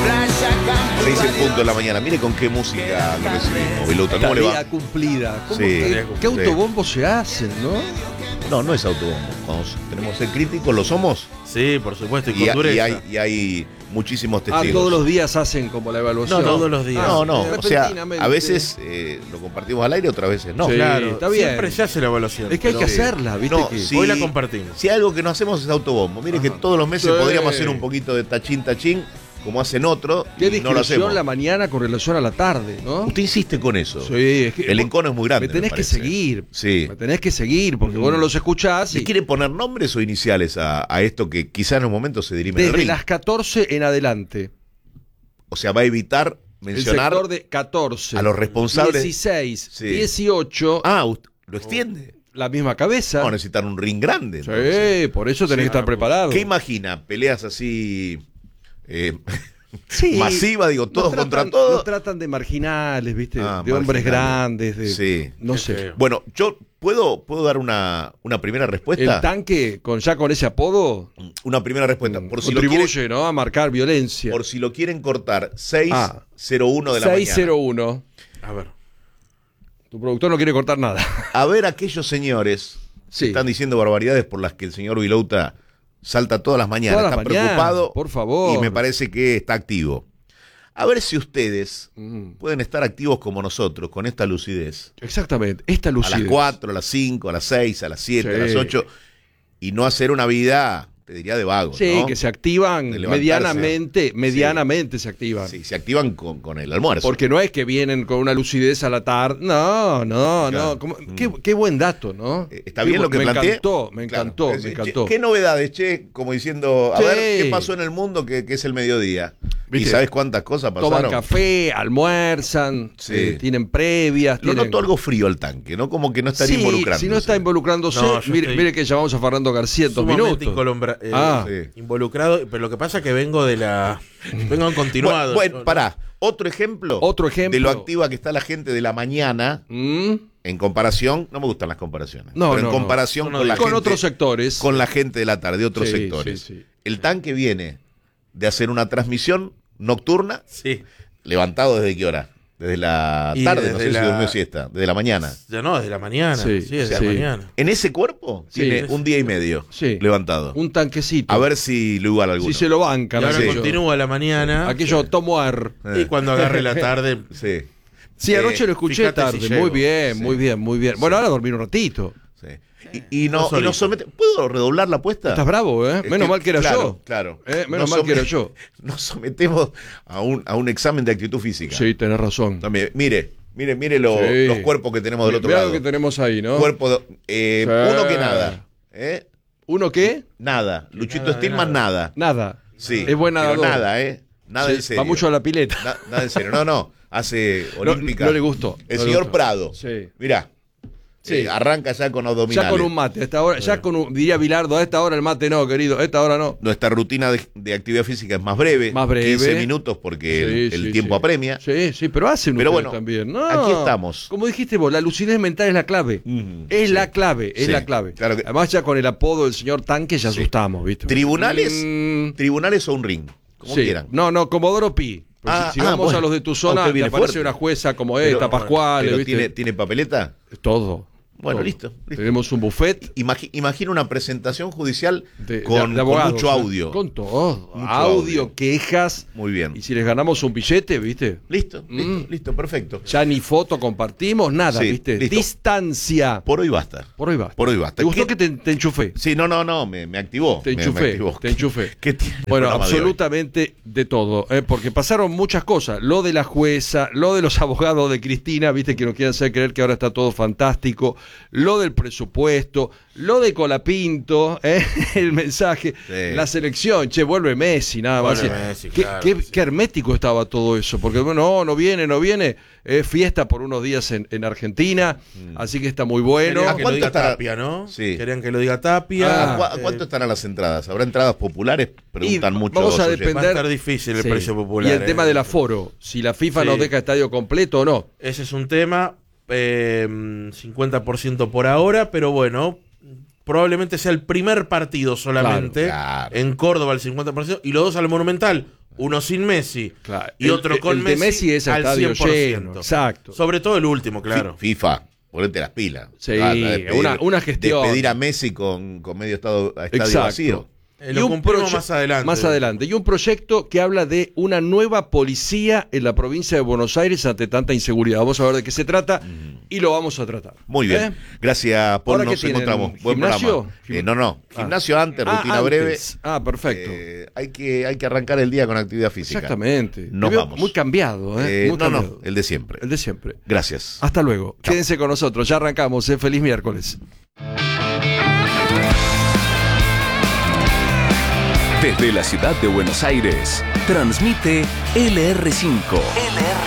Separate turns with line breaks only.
6:00 de la mañana. Mire con qué música lo recibimos, Vilouta. ¿Cómo le va?
Tarea cumplida. ¿Cómo,
Sí.
¿Qué autobombos se hacen, no?
No, no es autobombo. Cuando tenemos que ser críticos, lo somos.
Sí, por supuesto, y con
Y
dureza.
hay muchísimos testigos.
Todos los días hacen como la evaluación.
No, todos los días.
No, no. O sea,
repentinamente.
a veces lo compartimos al aire, otras veces no.
Sí,
Claro,
está bien.
siempre se hace la evaluación.
Es que hay que
Sí.
hacerla, ¿viste?
No,
que...
sí.
Hoy la compartimos.
Si hay algo que no hacemos es autobombo. Mire que todos los meses
Sí.
podríamos hacer un poquito de tachín, como hacen otros,
Qué
y no lo
discreción
hacemos.
la mañana con relación a la tarde, ¿no?
Usted insiste con eso.
Sí, es que
El encono es muy grande.
me tenés que
parece.
seguir.
Sí.
Me tenés que seguir, porque vos no los escuchás.
¿Le
Y
quiere poner nombres o iniciales a esto que quizá en un momento se dirime en el
desde
ring?
las 14 en adelante.
O sea, va a evitar
El
mencionar
sector de 14.
a los responsables.
16,
Sí.
18.
Lo extiende.
La misma cabeza.
Vamos a necesitar un ring grande.
Sí,
entonces.
por eso tenés que estar preparado.
¿Qué imagina? ¿Peleas así
Sí.
masiva, digo, todos
Nos
contra
tratan-
todos?
Nos tratan de marginales, ¿viste?
Ah,
de hombres
marginales.
grandes. De,
Sí.
No
Qué
sé.
feo.
Bueno, yo puedo dar una primera respuesta.
El tanque, con ese apodo,
Una primera respuesta. Por si, lo
contribuye,
quieren,
¿no? A marcar violencia.
por si lo quieren cortar, 6:01 de la
601.
A ver.
Tu productor no quiere cortar nada.
mañana. A ver aquellos señores
Sí.
que están diciendo barbaridades por las que el señor Vilouta salta todas las mañanas.
Todas las
Está
mañanas,
preocupado.
por favor.
Y me parece que está activo. A ver si ustedes
Mm,
pueden estar activos como nosotros, con esta lucidez.
Exactamente. Esta
A
lucidez.
las 4, a las 5, a las 6, a las 7,
Sí.
a las 8. Y no hacer una vida, te diría, de vago.
Sí,
¿no?
que se activan
De levantarse.
medianamente se activan.
Sí, se activan con el almuerzo.
Porque no es que vienen con una lucidez a la tarde. No.
Claro.
Qué buen dato, ¿no?
¿Está bien lo que
me
planteé?
encantó, me
Claro.
encantó,
Es
me
decir,
encantó.
¿Qué novedades, che? Como diciendo, a
Sí.
ver, ¿qué pasó en el mundo que es el mediodía?
¿Viste?
¿Y sabes cuántas cosas
Toman
pasaron?
café, almuerzan,
Sí.
tienen previas.
Lo
tienen...
noto algo frío al tanque, ¿no? Como que no estaría
Sí,
involucrándose.
si no está involucrándose,
No, yo estoy
mire que llamamos a Fernando García en 2
Sumamente
minutos.
Sí.
involucrado, pero lo que pasa es que vengo en continuado.
Bueno, pará. Otro ejemplo.
Otro ejemplo.
De lo activa que está la gente de la mañana
¿Mm?
en comparación. No me gustan las comparaciones.
No,
pero
no,
en
no.
comparación
No,
con la
Con
gente.
otros sectores.
Con la gente de la tarde, de otros
Sí,
sectores.
sí, sí.
El tanque viene de hacer una transmisión nocturna,
Sí.
levantado ¿desde qué hora? Desde la
Y
tarde, no
desde
sé si
la-
durmió siesta, desde la mañana.
Ya no, desde la mañana.
Sí,
Sí, desde
sí.
la mañana.
En ese cuerpo
Sí.
tiene un día y medio
Sí.
levantado.
Un tanquecito.
A ver si lo iguala alguno.
si se lo bancan.
Y ahora
Sí.
continúa la mañana.
Aquello tomo ar.
Eh.
Y cuando agarre la tarde.
Sí.
Sí, anoche lo escuché
fíjate
tarde.
si llego.
Muy bien,
Sí.
muy bien, muy bien. Bueno, ahora dormir un ratito.
Sí. Y no
solito.
somete. ¿Puedo redoblar la apuesta?
Estás bravo, ¿eh?
Es
Menos
que,
mal que era
claro,
yo.
Claro.
Menos mal que era yo.
Nos sometemos a un examen de actitud física.
Sí, tenés razón.
También, mire
Sí.
los cuerpos que tenemos del otro
Mirá
lado.
lo que tenemos ahí, ¿no?
Cuerpo
Sí.
uno que nada.
¿Uno qué?
Nada. Luchito
nada de
Stillman, nada.
Nada.
Sí.
Es buen
pero
nadador.
nada, Nada
Sí,
en serio.
va mucho a la pileta.
Nada en serio. No. Hace
No,
olímpica.
no le gustó.
El
No le
señor
gustó.
Prado.
Sí.
Mirá.
Sí.
Arranca ya con abdominales.
Ya con un mate, a esta hora, ya con un, diría Bilardo, a esta hora el mate no, querido, a esta hora no.
Nuestra rutina de actividad física es más breve.
Más breve.
15 minutos porque
Sí,
el
sí,
tiempo
sí.
apremia.
Sí, pero hacen
Pero
ustedes
bueno,
también. No,
aquí estamos.
Como dijiste vos, la lucidez mental es la clave. Es
sí.
la clave, es
Sí,
la clave.
claro que-
Además ya con el apodo del señor Tanque ya
Sí.
asustamos, ¿viste?
¿Tribunales?
Mm,
¿Tribunales o un ring? Como
sí.
quieran.
No, Comodoro Pi. Pues si vamos
bueno.
a los de tu zona,
Usted
te
viene
aparece
fuerte.
una jueza como
Pero-
esta, Pascual,
pero
¿viste?
¿tiene papeleta?
Todo.
Bueno,
todo.
listo.
Tenemos un buffet
Imagina una presentación judicial
de
con
abogados,
mucho
¿eh?
audio.
Con todo.
Mucho
Audio,
audio.
quejas.
Muy bien.
Y si les ganamos un billete, ¿viste?
Listo, listo, perfecto.
Ya ni foto compartimos, nada,
Sí,
¿viste?
listo.
Distancia.
Por hoy basta.
Por hoy basta.
Por hoy basta.
¿Te gustó
¿Qué-
que te enchufé?
Sí, no, me activó.
Te
Me
enchufé,
activó.
te enchufé.
¿Qué tiene el
Bueno,
programa de hoy?
absolutamente de todo, porque pasaron muchas cosas. Lo de la jueza, lo de los abogados de Cristina, viste que nos quieren hacer creer que ahora está todo fantástico, lo del presupuesto, lo de Colapinto, el mensaje,
Sí.
la selección, che, vuelve Messi, nada más.
Vuelve Messi,
Qué,
claro,
qué-
sí.
qué hermético estaba todo eso, porque no viene, fiesta por unos días en Argentina, así que está muy bueno.
Querían que lo
¿Cuánto
diga
estará?
Tapia, ¿no?
Sí.
Querían que lo diga Tapia.
Ah,
¿A cuánto estarán las entradas? ¿Habrá entradas populares? Preguntan
Y
mucho.
vamos a
oyentes.
depender.
Va a estar difícil el precio popular,
Y el tema del aforo, si la FIFA
Sí.
nos deja estadio completo o no.
Ese es un tema, 50% por ahora, pero bueno, probablemente sea el primer partido solamente
Claro.
en Córdoba el 50% y los dos al Monumental. uno sin Messi
Claro.
y otro con
el de Messi es
al
estadio
100%.
lleno. Exacto.
Sobre todo el último, claro.
FIFA, ponete las pilas.
Sí,
Despedir-
una gestión.
Despedir a Messi con medio estadio
Exacto.
vacío.
Lo cumplimos más adelante.
Más adelante. Y un proyecto que habla de una nueva policía en la provincia de Buenos Aires ante tanta inseguridad. Vamos a ver de qué se trata y lo vamos a tratar.
Muy bien. Gracias, Paul.
¿Ahora qué
Nos
tienen?
encontramos. Buen
¿Gimnasio?
programa. No. Gimnasio antes, rutina breve.
Perfecto.
Hay que arrancar el día con actividad física.
Exactamente.
Nos
Te veo
vamos.
Muy cambiado, muy cambiado.
el de siempre.
El de siempre.
Gracias.
Hasta luego.
Chao.
Quédense con nosotros. Ya arrancamos. Feliz miércoles.
Desde la ciudad de Buenos Aires, transmite LR5.